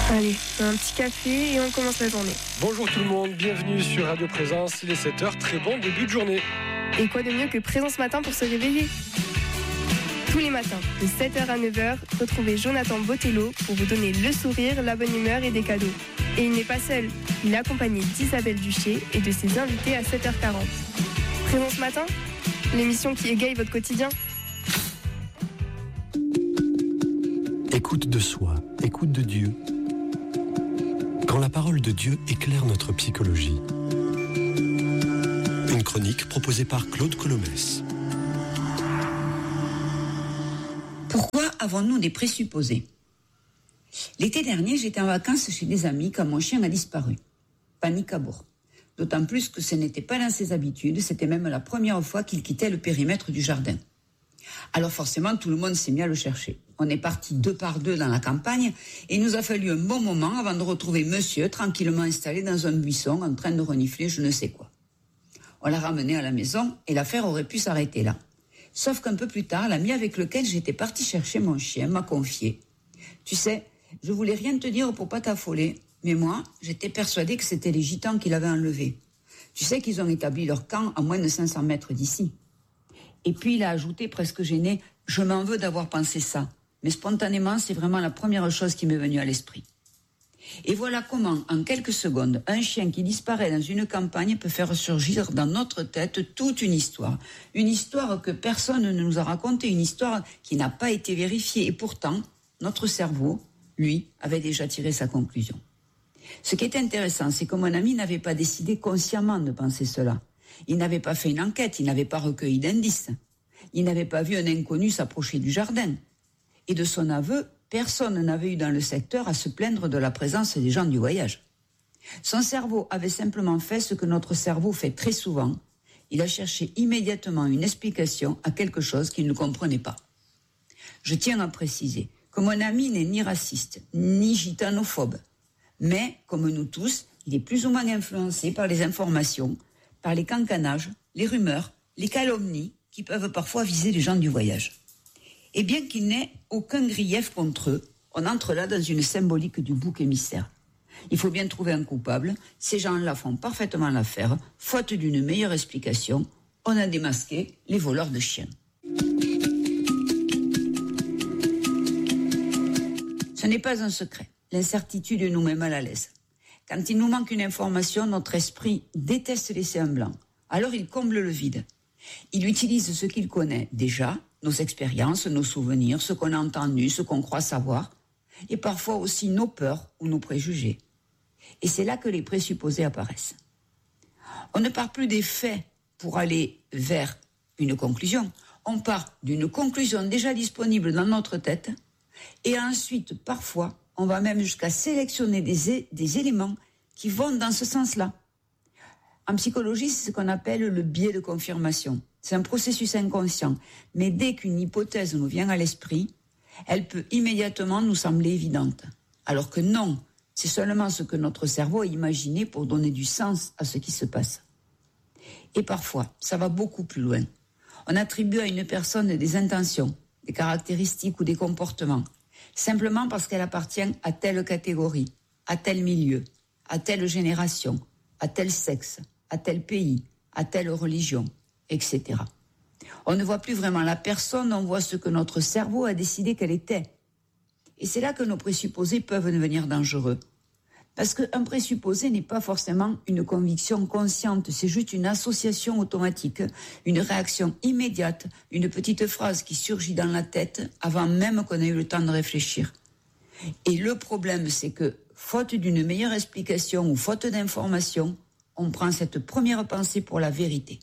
Allez, un petit café et on commence la journée. Bonjour tout le monde, bienvenue sur Radio Présence, il est 7h, très bon début de journée. Et quoi de mieux que Présence Matin pour se réveiller ? Tous les matins, de 7h à 9h, retrouvez Jonathan Botello pour vous donner le sourire, la bonne humeur et des cadeaux. Et il n'est pas seul, il est accompagné d'Isabelle Duché et de ses invités à 7h40. Présence Matin, l'émission qui égaye votre quotidien. Écoute de soi, écoute de Dieu. Quand la parole de Dieu éclaire notre psychologie. Une chronique proposée par Claude Colomès. Pourquoi avons-nous des présupposés ? L'été dernier, j'étais en vacances chez des amis quand mon chien a disparu. Panique à bord. D'autant plus que ce n'était pas dans ses habitudes, c'était même la première fois qu'il quittait le périmètre du jardin. Alors forcément, tout le monde s'est mis à le chercher. On est parti 2 par 2 dans la campagne et il nous a fallu un bon moment avant de retrouver monsieur tranquillement installé dans un buisson en train de renifler je ne sais quoi. On l'a ramené à la maison et l'affaire aurait pu s'arrêter là. Sauf qu'un peu plus tard, l'ami avec lequel j'étais parti chercher mon chien m'a confié. Tu sais, je voulais rien te dire pour pas t'affoler, mais moi, j'étais persuadée que c'était les gitans qui l'avaient enlevé. Tu sais qu'ils ont établi leur camp à moins de 500 mètres d'ici. Et puis il a ajouté presque gêné, je m'en veux d'avoir pensé ça. Mais spontanément, c'est vraiment la première chose qui m'est venue à l'esprit. Et voilà comment, en quelques secondes, un chien qui disparaît dans une campagne peut faire surgir dans notre tête toute une histoire. Une histoire que personne ne nous a racontée, une histoire qui n'a pas été vérifiée. Et pourtant, notre cerveau, lui, avait déjà tiré sa conclusion. Ce qui est intéressant, c'est que mon ami n'avait pas décidé consciemment de penser cela. Il n'avait pas fait une enquête, il n'avait pas recueilli d'indices. Il n'avait pas vu un inconnu s'approcher du jardin. Et de son aveu, personne n'avait eu dans le secteur à se plaindre de la présence des gens du voyage. Son cerveau avait simplement fait ce que notre cerveau fait très souvent. Il a cherché immédiatement une explication à quelque chose qu'il ne comprenait pas. Je tiens à préciser que mon ami n'est ni raciste, ni gitanophobe. Mais, comme nous tous, il est plus ou moins influencé par les informations, par les cancanages, les rumeurs, les calomnies qui peuvent parfois viser les gens du voyage. Et bien qu'il n'ait aucun grief contre eux, on entre là dans une symbolique du bouc émissaire. Il faut bien trouver un coupable, ces gens-là font parfaitement l'affaire, faute d'une meilleure explication, on a démasqué les voleurs de chiens. Ce n'est pas un secret, l'incertitude nous met mal à l'aise. Quand il nous manque une information, notre esprit déteste laisser un blanc. Alors il comble le vide. Il utilise ce qu'il connaît déjà, nos expériences, nos souvenirs, ce qu'on a entendu, ce qu'on croit savoir, et parfois aussi nos peurs ou nos préjugés. Et c'est là que les présupposés apparaissent. On ne part plus des faits pour aller vers une conclusion. On part d'une conclusion déjà disponible dans notre tête, et ensuite, parfois, on va même jusqu'à sélectionner des éléments qui vont dans ce sens-là. En psychologie, c'est ce qu'on appelle le biais de confirmation. C'est un processus inconscient. Mais dès qu'une hypothèse nous vient à l'esprit, elle peut immédiatement nous sembler évidente. Alors que non, c'est seulement ce que notre cerveau a imaginé pour donner du sens à ce qui se passe. Et parfois, ça va beaucoup plus loin. On attribue à une personne des intentions, des caractéristiques ou des comportements, simplement parce qu'elle appartient à telle catégorie, à tel milieu, à telle génération, à tel sexe, à tel pays, à telle religion, etc. On ne voit plus vraiment la personne, on voit ce que notre cerveau a décidé qu'elle était. Et c'est là que nos présupposés peuvent devenir dangereux. Parce qu'un présupposé n'est pas forcément une conviction consciente, c'est juste une association automatique, une réaction immédiate, une petite phrase qui surgit dans la tête avant même qu'on ait eu le temps de réfléchir. Et le problème, c'est que, faute d'une meilleure explication ou faute d'information, on prend cette première pensée pour la vérité.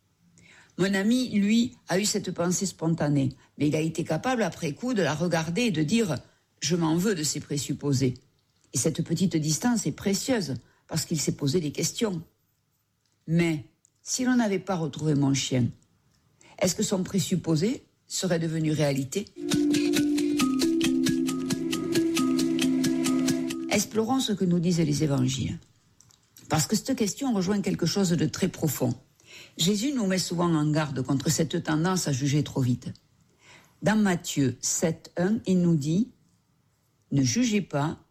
Mon ami, lui, a eu cette pensée spontanée, mais il a été capable, après coup, de la regarder et de dire « je m'en veux de ces présupposés ». Et cette petite distance est précieuse, parce qu'il s'est posé des questions. Mais, si l'on n'avait pas retrouvé mon chien, est-ce que son présupposé serait devenu réalité ? Explorons ce que nous disent les évangiles. Parce que cette question rejoint quelque chose de très profond. Jésus nous met souvent en garde contre cette tendance à juger trop vite. Dans Matthieu 7, 1, il nous dit « Ne jugez pas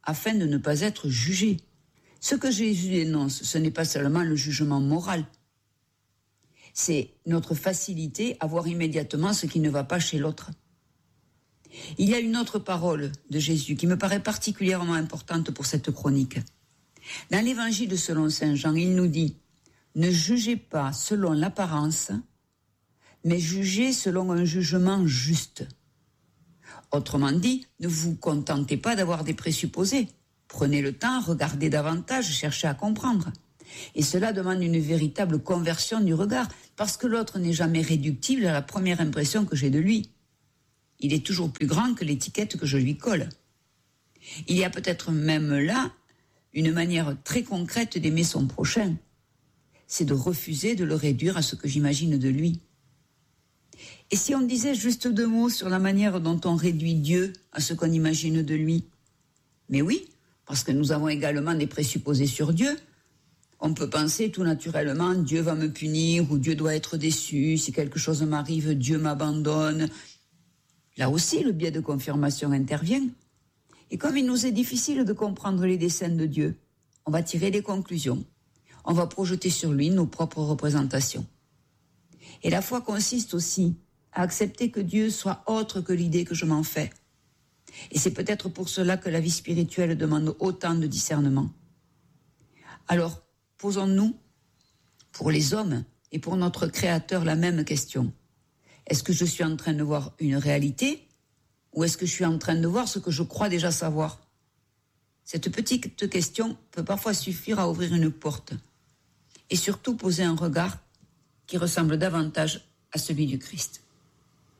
afin de ne pas être jugés. Ce que Jésus dénonce, ce n'est pas seulement le jugement moral, c'est notre facilité à voir immédiatement ce qui ne va pas chez l'autre. Il y a une autre parole de Jésus qui me paraît particulièrement importante pour cette chronique. Dans l'Évangile selon saint Jean, il nous dit « Ne jugez pas selon l'apparence, mais jugez selon un jugement juste. » Autrement dit, ne vous contentez pas d'avoir des présupposés. Prenez le temps, regardez davantage, cherchez à comprendre. Et cela demande une véritable conversion du regard, parce que l'autre n'est jamais réductible à la première impression que j'ai de lui. Il est toujours plus grand que l'étiquette que je lui colle. Il y a peut-être même là une manière très concrète d'aimer son prochain. C'est de refuser de le réduire à ce que j'imagine de lui. Et si on disait juste 2 mots sur la manière dont on réduit Dieu à ce qu'on imagine de lui? Mais oui, parce que nous avons également des présupposés sur Dieu. On peut penser tout naturellement, Dieu va me punir ou Dieu doit être déçu. Si quelque chose m'arrive, Dieu m'abandonne. Là aussi, le biais de confirmation intervient. Et comme il nous est difficile de comprendre les desseins de Dieu, on va tirer des conclusions. On va projeter sur lui nos propres représentations. Et la foi consiste aussi à accepter que Dieu soit autre que l'idée que je m'en fais. Et c'est peut-être pour cela que la vie spirituelle demande autant de discernement. Alors, posons-nous, pour les hommes et pour notre Créateur, la même question. Est-ce que je suis en train de voir une réalité ou est-ce que je suis en train de voir ce que je crois déjà savoir? Cette petite question peut parfois suffire à ouvrir une porte et surtout poser un regard qui ressemble davantage à celui du Christ.